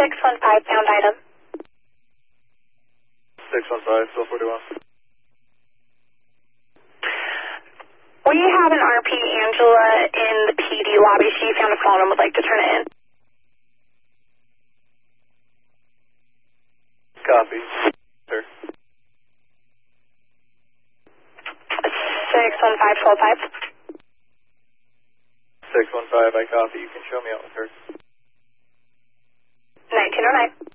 615, found item. 615, still 41. We have an RP Angela in the PD lobby. She found a phone and would like to turn it in. Copy. Sir. 615, 615, I copy. You can show me out with her. 1909.